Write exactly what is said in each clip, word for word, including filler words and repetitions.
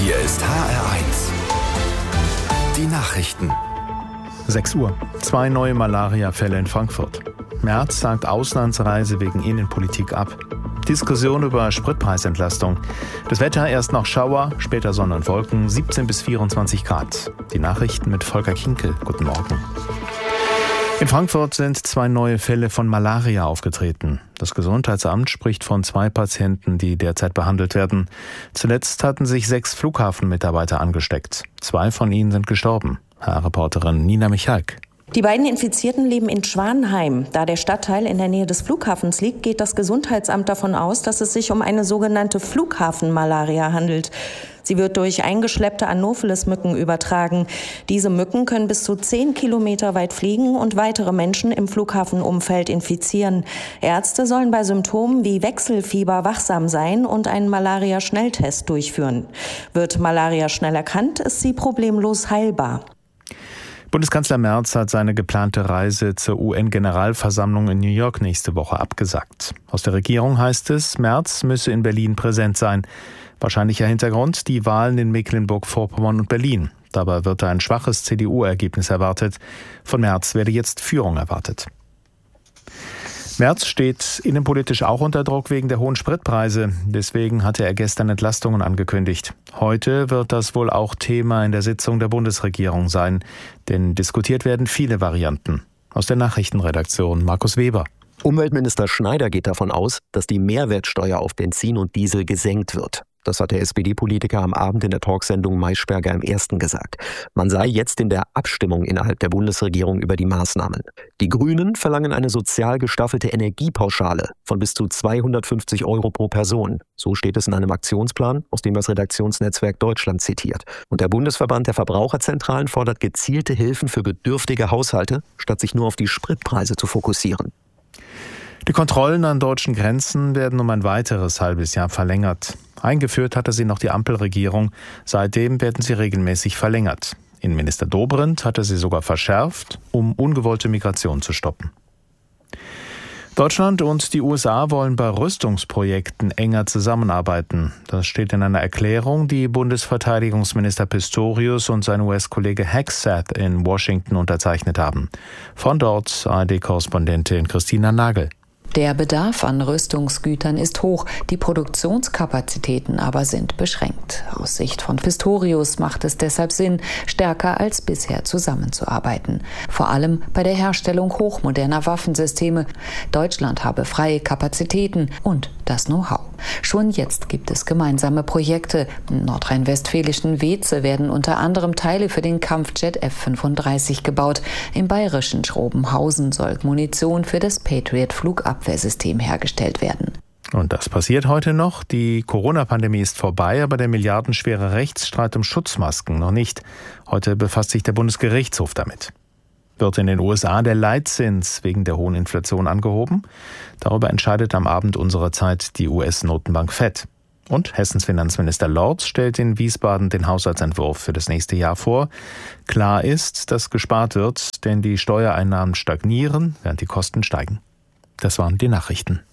Hier ist H R eins. Die Nachrichten. sechs Uhr. Zwei neue Malaria-Fälle in Frankfurt. Merz sagt Auslandsreise wegen Innenpolitik ab. Diskussion über Spritpreisentlastung. Das Wetter erst noch Schauer, später Sonne und Wolken, siebzehn bis vierundzwanzig Grad. Die Nachrichten mit Volker Kinkel. Guten Morgen. In Frankfurt sind zwei neue Fälle von Malaria aufgetreten. Das Gesundheitsamt spricht von zwei Patienten, die derzeit behandelt werden. Zuletzt hatten sich sechs Flughafenmitarbeiter angesteckt. Zwei von ihnen sind gestorben. H R-Reporterin Nina Michalk. Die beiden Infizierten leben in Schwanheim. Da der Stadtteil in der Nähe des Flughafens liegt, geht das Gesundheitsamt davon aus, dass es sich um eine sogenannte Flughafenmalaria handelt. Sie wird durch eingeschleppte Anopheles-Mücken übertragen. Diese Mücken können bis zu zehn Kilometer weit fliegen und weitere Menschen im Flughafenumfeld infizieren. Ärzte sollen bei Symptomen wie Wechselfieber wachsam sein und einen Malaria-Schnelltest durchführen. Wird Malaria schnell erkannt, ist sie problemlos heilbar. Bundeskanzler Merz hat seine geplante Reise zur U N-Generalversammlung in New York nächste Woche abgesagt. Aus der Regierung heißt es, Merz müsse in Berlin präsent sein. Wahrscheinlicher Hintergrund, die Wahlen in Mecklenburg-Vorpommern und Berlin. Dabei wird ein schwaches C D U-Ergebnis erwartet. Von Merz werde jetzt Führung erwartet. Merz steht innenpolitisch auch unter Druck wegen der hohen Spritpreise. Deswegen hatte er gestern Entlastungen angekündigt. Heute wird das wohl auch Thema in der Sitzung der Bundesregierung sein. Denn diskutiert werden viele Varianten. Aus der Nachrichtenredaktion Markus Weber. Umweltminister Schneider geht davon aus, dass die Mehrwertsteuer auf Benzin und Diesel gesenkt wird. Das hat der S P D-Politiker am Abend in der Talksendung Maischberger im Ersten gesagt. Man sei jetzt in der Abstimmung innerhalb der Bundesregierung über die Maßnahmen. Die Grünen verlangen eine sozial gestaffelte Energiepauschale von bis zu zweihundertfünfzig Euro pro Person. So steht es in einem Aktionsplan, aus dem das Redaktionsnetzwerk Deutschland zitiert. Und der Bundesverband der Verbraucherzentralen fordert gezielte Hilfen für bedürftige Haushalte, statt sich nur auf die Spritpreise zu fokussieren. Die Kontrollen an deutschen Grenzen werden um ein weiteres halbes Jahr verlängert. Eingeführt hatte sie noch die Ampelregierung. Seitdem werden sie regelmäßig verlängert. Innenminister Dobrindt hatte sie sogar verschärft, um ungewollte Migration zu stoppen. Deutschland und die U S A wollen bei Rüstungsprojekten enger zusammenarbeiten. Das steht in einer Erklärung, die Bundesverteidigungsminister Pistorius und sein U S-Kollege Hegseth in Washington unterzeichnet haben. Von dort A R D-Korrespondentin Christina Nagel. Der Bedarf an Rüstungsgütern ist hoch, die Produktionskapazitäten aber sind beschränkt. Aus Sicht von Pistorius macht es deshalb Sinn, stärker als bisher zusammenzuarbeiten. Vor allem bei der Herstellung hochmoderner Waffensysteme. Deutschland habe freie Kapazitäten und das Know-how. Schon jetzt gibt es gemeinsame Projekte. Im nordrhein-westfälischen Weze werden unter anderem Teile für den Kampfjet F fünfunddreißig gebaut. Im bayerischen Schrobenhausen soll Munition für das Patriot-Flugabwehrsystem hergestellt werden. Und das passiert heute noch. Die Corona-Pandemie ist vorbei, aber der milliardenschwere Rechtsstreit um Schutzmasken noch nicht. Heute befasst sich der Bundesgerichtshof damit. Wird in den U S A der Leitzins wegen der hohen Inflation angehoben? Darüber entscheidet am Abend unserer Zeit die U S-Notenbank Fed. Und Hessens Finanzminister Lorz stellt in Wiesbaden den Haushaltsentwurf für das nächste Jahr vor. Klar ist, dass gespart wird, denn die Steuereinnahmen stagnieren, während die Kosten steigen. Das waren die Nachrichten.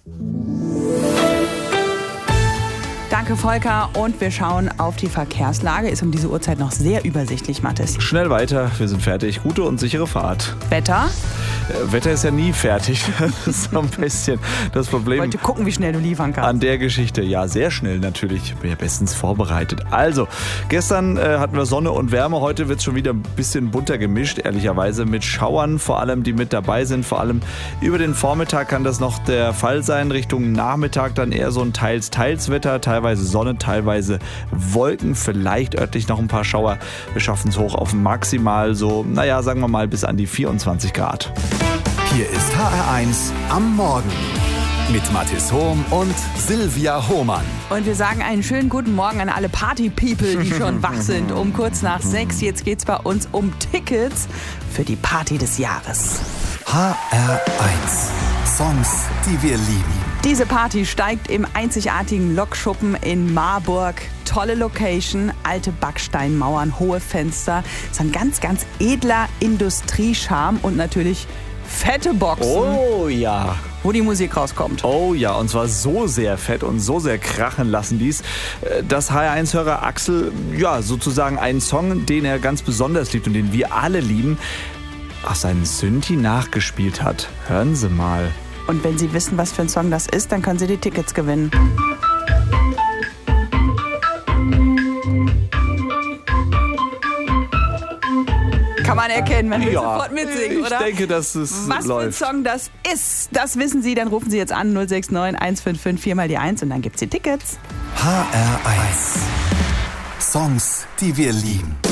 Danke, Volker. Und wir schauen auf die Verkehrslage. Ist um diese Uhrzeit noch sehr übersichtlich, Mathis. Schnell weiter, wir sind fertig. Gute und sichere Fahrt. Wetter? Äh, Wetter ist ja nie fertig. Das ist so ein bisschen das Problem. Ich wollte gucken, wie schnell du liefern kannst. An der Geschichte, ja, sehr schnell natürlich. Ich bin ja bestens vorbereitet. Also, gestern äh, hatten wir Sonne und Wärme. Heute wird es schon wieder ein bisschen bunter gemischt, ehrlicherweise, mit Schauern, vor allem, die mit dabei sind. Vor allem über den Vormittag kann das noch der Fall sein. Richtung Nachmittag dann eher so ein Teils-Teils-Wetter. Teilweise Sonne, teilweise Wolken, vielleicht örtlich noch ein paar Schauer. Wir schaffen es hoch auf maximal so, naja, sagen wir mal bis an die vierundzwanzig Grad. Hier ist H R eins am Morgen mit Mathis Hohm und Silvia Hohmann. Und wir sagen einen schönen guten Morgen an alle Party-People, die schon wach sind. Um kurz nach sechs. Jetzt geht's bei uns um Tickets für die Party des Jahres. H R eins. Songs, die wir lieben. Diese Party steigt im einzigartigen Lokschuppen in Marburg. Tolle Location, alte Backsteinmauern, hohe Fenster. So ein ganz, ganz edler Industriescharme und natürlich fette Boxen. Oh ja. wo die Musik rauskommt. Oh ja, und zwar so sehr fett und so sehr krachen lassen dies, dass H R eins Hörer Axel, ja, sozusagen einen Song, den er ganz besonders liebt und den wir alle lieben, auf seinen Synthi nachgespielt hat. Hören Sie mal. Und wenn Sie wissen, was für ein Song das ist, dann können Sie die Tickets gewinnen. Kann man erkennen, man will ja sofort mitsingen, oder? Ich denke, dass es Was läuft. für ein Song das ist, das wissen Sie. Dann rufen Sie jetzt an null sechs neun eins fünf fünf vier mal die eins und dann gibt's die Tickets. H R eins. Songs, die wir lieben.